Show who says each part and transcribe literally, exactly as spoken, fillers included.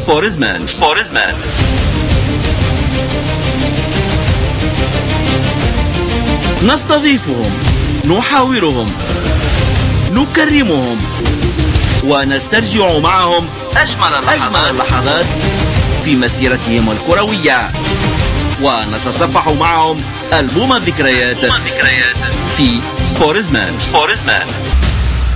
Speaker 1: سبورزمان. سبورزمان. نستضيفهم، نحاورهم، نكرمهم، ونسترجع معهم أجمل اللحظات, أجمل اللحظات في مسيرتهم الكروية، ونتصفح معهم ألبوم الذكريات في سبورزمان. سبورزمان.